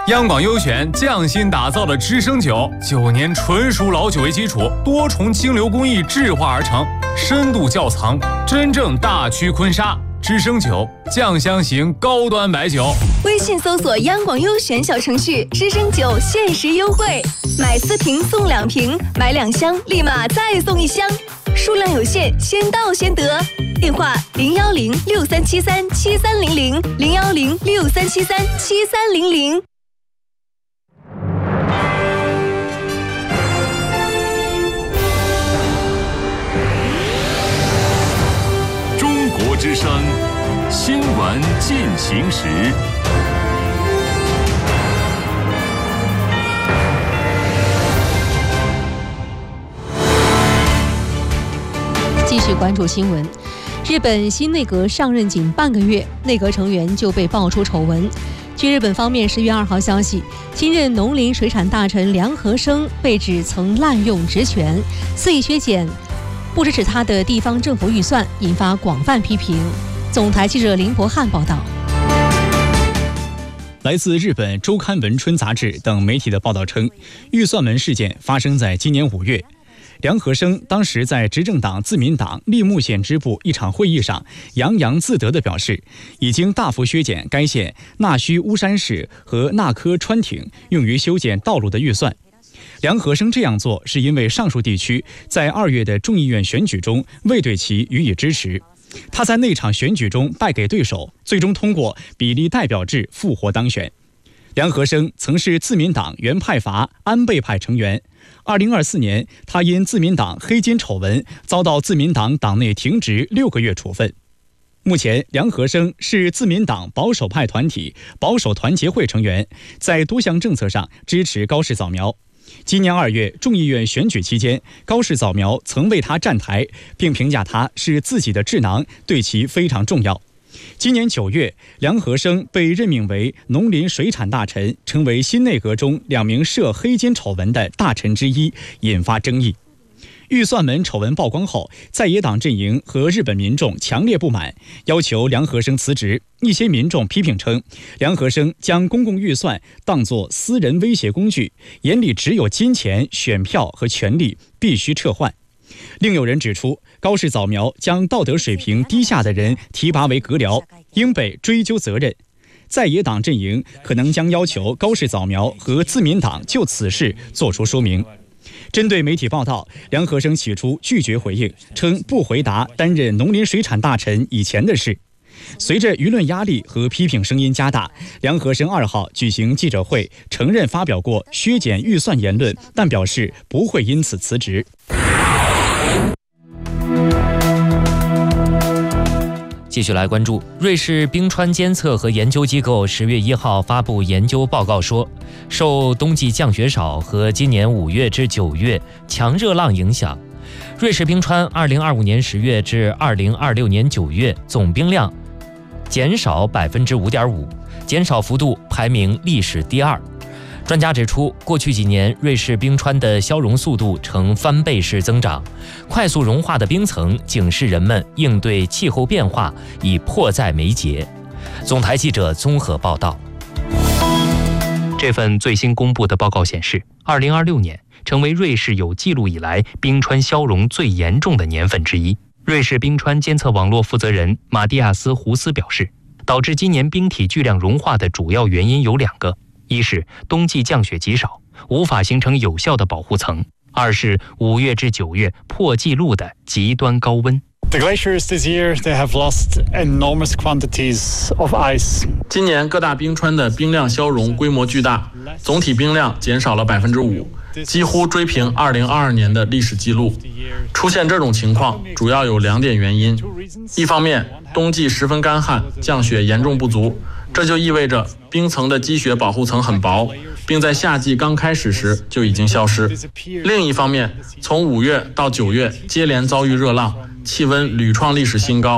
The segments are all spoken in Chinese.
央广优选匠心打造的知声酒，9年纯熟老酒为基础，多重清流工艺制化而成，深度窖藏，真正大曲坤沙。知声酒，酱香型高端白酒。 微信搜索央广优选小程序，知声酒限时优惠，买4瓶送2瓶，买2箱立马再送1箱，数量有限，先到先得。电话01063737300，01063737300。 中国之声新闻进行时。 继续关注新闻。日本新内阁上任仅半个月，内阁成员就被爆出丑闻。据日本方面10月2号消息，新任农林水产大臣梁和生被指曾滥用职权，肆意削减不支持他的地方政府预算，引发广泛批评。总台记者林博汉报道。 来自日本周刊文春杂志等媒体的报道称，预算门事件发生在今年5月。梁和生当时在执政党自民党立木县支部一场会议上洋洋自得地表示，已经大幅削减该县纳须乌山市和纳科川町用于修建道路的预算。梁和生这样做是因为上述地区在2月的众议院选举中未对其予以支持，他在那场选举中败给对手，最终通过比例代表制复活当选。梁和生曾是自民党原派阀安倍派成员。2024年，他因自民党黑金丑闻遭到自民党党内停职6个月处分。目前，梁和生是自民党保守派团体保守团结会成员，在多项政策上支持高市早苗。今年2月众议院选举期间，高市早苗曾为他站台，并评价他是自己的智囊，对其非常重要。今年9月，梁和生被任命为农林水产大臣，成为新内阁中2名涉黑金丑闻的大臣之一，引发争议。预算门丑闻曝光后，在野党阵营和日本民众强烈不满，要求梁和生辞职。一些民众批评称，梁和生将公共预算当作私人威胁工具，眼里只有金钱、选票和权力，必须撤换。另有人指出，高市早苗将道德水平低下的人提拔为阁僚，应被追究责任。在野党阵营可能将要求高市早苗和自民党就此事作出说明。针对媒体报道，梁和生起初拒绝回应，称不回答担任农林水产大臣以前的事。随着舆论压力和批评声音加大，梁和生2号举行记者会，承认发表过削减预算言论，但表示不会因此辞职。 继续来关注，瑞士冰川监测和研究机构10月1号发布研究报告说，受冬季降雪少和今年5月至9月强热浪影响，瑞士冰川2025年10月至2026年9月总冰量减少 5.5%， 减少幅度排名历史第2。专家指出，过去几年瑞士冰川的消融速度呈翻倍式增长，快速融化的冰层警示人们应对气候变化已迫在眉睫。总台记者综合报道。 这份最新公布的报告显示，2026年成为瑞士有记录以来冰川消融最严重的年份之一。瑞士冰川监测网络负责人马蒂亚斯·胡斯表示，导致今年冰体巨量融化的主要原因有2个。一是冬季降雪极少，无法形成有效的保护层；二是5月至9月破纪录的极端高温。 The glaciers this year, they have lost enormous quantities of ice. 今年各大冰川的冰量消融规模巨大，总体冰量减少了 5%， 几乎追平2022年的历史记录。出现这种情况主要有2点原因。一方面，冬季十分干旱，降雪严重不足，这就意味着冰层的积雪保护层很薄，并在夏季刚开始时就已经消失。另一方面，从5月到9月接连遭遇热浪，气温屡创历史新高。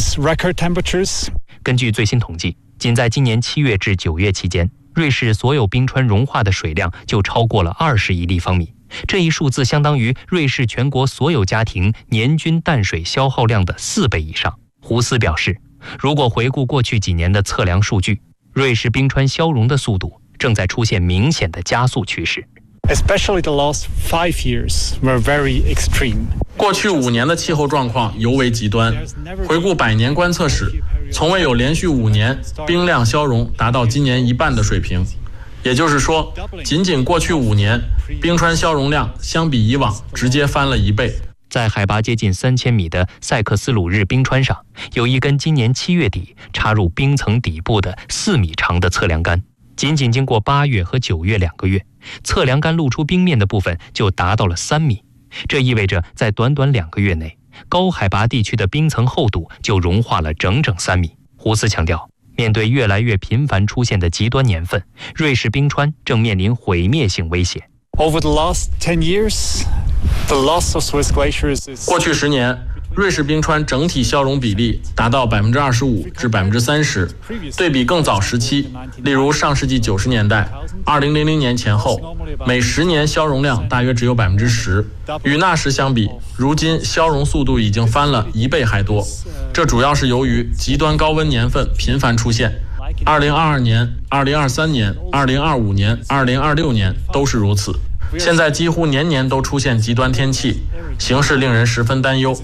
根据最新统计，仅在今年7月至9月期间，瑞士所有冰川融化的水量就超过了20亿立方米，这一数字相当于瑞士全国所有家庭年均淡水消耗量的4倍以上。胡斯表示，如果回顾过去几年的测量数据，瑞士冰川消融的速度正在出现明显的加速趋势。 Especially the last 5 years were very extreme. 过去5年的气候状况尤为极端。回顾100年观测史，从未有连续5年冰量消融达到今年1半的水平。也就是说，仅仅过去5年，冰川消融量相比以往直接翻了1倍。 在海拔接近3000米的塞克斯鲁日冰川上，有一根今年7月底插入冰层底部的4米长的测量杆。仅仅经过8月和9月2个月，测量杆露出冰面的部分就达到了3米。这意味着在短短2个月内，高海拔地区的冰层厚度就融化了整整3米。胡斯强调，面对越来越频繁出现的极端年份，瑞士冰川正面临毁灭性威胁。 Over the last 10 years, the loss of Swiss glaciers is... 过去10年，瑞士冰川整体消融比例达到25%至30%，对比更早时期，例如上世纪90年代、2000年前后，每10年消融量大约只有10%。与那时相比，如今消融速度已经翻了1倍还多。这主要是由于极端高温年份频繁出现。2022年、2023年、2025年、2026年都是如此。现在几乎年年都出现极端天气，形势令人十分担忧。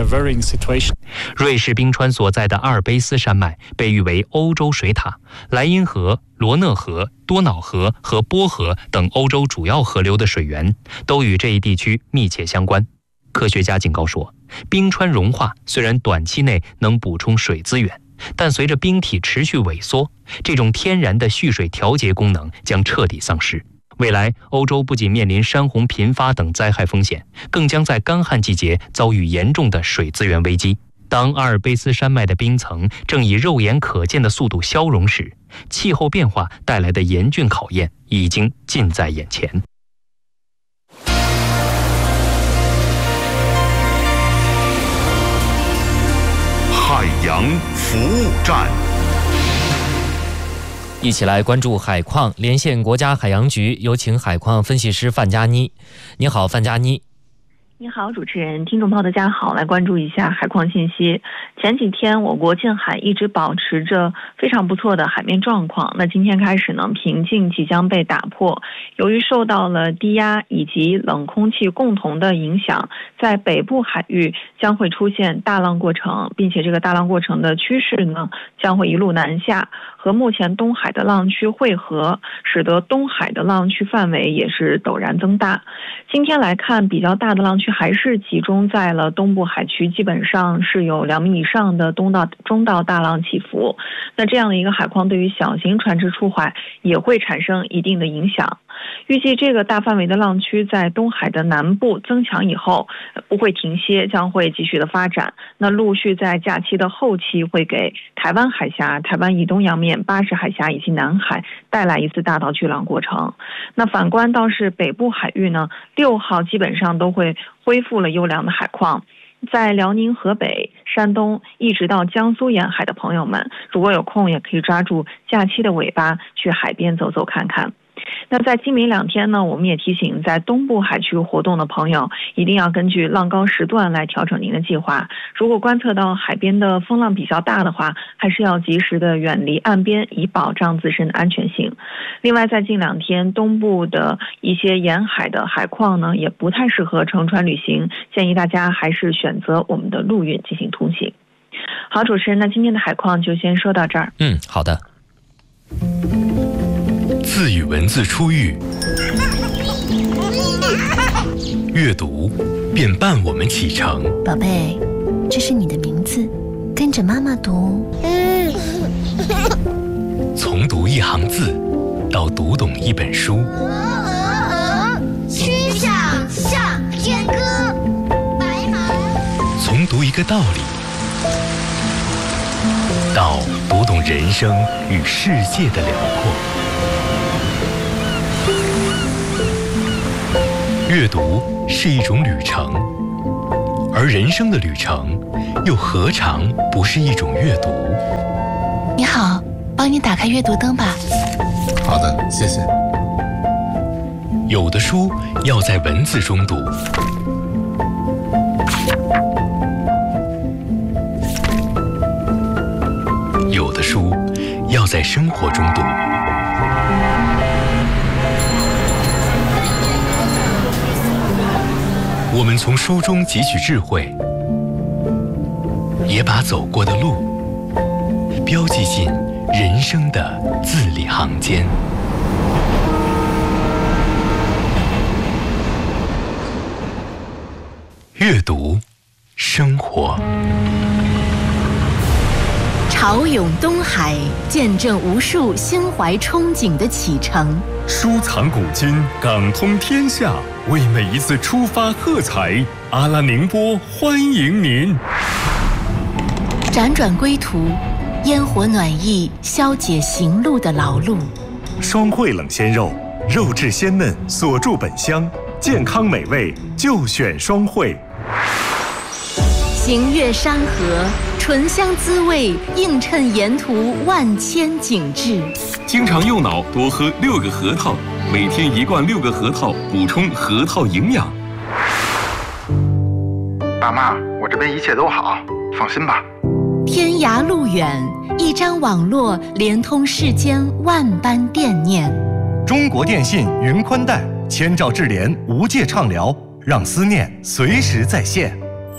瑞士冰川所在的阿尔卑斯山脉被誉为欧洲水塔，莱茵河、罗讷河、多瑙河和波河等欧洲主要河流的水源都与这一地区密切相关。科学家警告说，冰川融化虽然短期内能补充水资源，但随着冰体持续萎缩，这种天然的蓄水调节功能将彻底丧失。未来，欧洲不仅面临山洪频发等灾害风险，更将在干旱季节遭遇严重的水资源危机。当阿尔卑斯山脉的冰层正以肉眼可见的速度消融时，气候变化带来的严峻考验已经近在眼前。 海洋服务站。 一起来关注海况，连线国家海洋局，有请海况分析师范佳妮。你好，范佳妮。 你好，主持人，听众朋友大家好，来关注一下海况信息。前几天我国近海一直保持着非常不错的海面状况，那今天开始呢，平静即将被打破。由于受到了低压以及冷空气共同的影响，在北部海域将会出现大浪过程，并且这个大浪过程的趋势呢，将会一路南下，和目前东海的浪区汇合，使得东海的浪区范围也是陡然增大。今天来看，比较大的浪区还是集中在了东部海区，基本上是有2米以上的中到大浪起伏。那这样的一个海况对于小型船只出海也会产生一定的影响。预计这个大范围的浪区在东海的南部增强以后不会停歇，将会继续的发展。那陆续在假期的后期会给台湾海峡、台湾以东洋面、巴士海峡以及南海带来一次大到巨浪过程。那反观倒是北部海域呢，6号基本上都会恢复了优良的海况。在辽宁、河北、山东一直到江苏沿海的朋友们，如果有空也可以抓住假期的尾巴去海边走走看看。那在今明2天呢，我们也提醒在东部海区活动的朋友，一定要根据浪高时段来调整您的计划。如果观测到海边的风浪比较大的话，还是要及时的远离岸边，以保障自身的安全性。另外，在近2天，东部的一些沿海的海况呢，也不太适合乘船旅行，建议大家还是选择我们的陆运进行通行。好，主持人，那今天的海况就先说到这儿。 好的。 字与文字初遇，阅读便伴我们启程。 宝贝，这是你的名字，跟着妈妈读。 从读一行字到读懂一本书。 曲项向天歌，白马。 从读一个道理到读懂人生与世界的辽阔。阅读是一种旅程，而人生的旅程又何尝不是一种阅读？ 你好，帮你打开阅读灯吧。 好的，谢谢。 有的书要在文字中读，有的书要在生活中读。 我们从书中汲取智慧，也把走过的路标记进人生的字里行间。阅读，生活。 潮涌东海，见证无数心怀憧憬的启程。 书藏古今，港通天下，为每一次出发喝彩。阿拉宁波欢迎您。 辗转归途，烟火暖意消解行路的劳碌。 双汇冷鲜肉，肉质鲜嫩，锁住本香，健康美味就选双汇。 行越山河，醇香滋味映衬沿途万千景致。 经常用脑，多喝6个核桃，每天1罐6个核桃，补充核桃营养。 爸妈，我这边一切都好，放心吧。 天涯路远，一张网络连通世间万般惦念。 中国电信云宽带，千兆智联无界畅聊，让思念随时在线。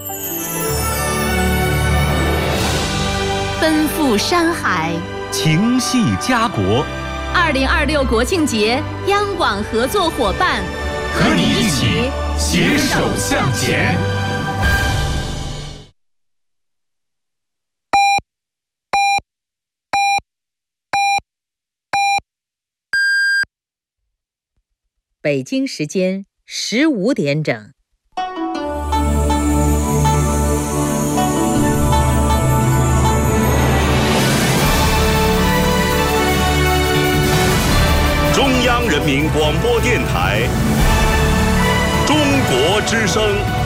奔赴山海， 情系家国。 2026国庆节，央广合作伙伴， 和你一起携手向前。 北京时间15点整。 中央人民广播电台，中国之声。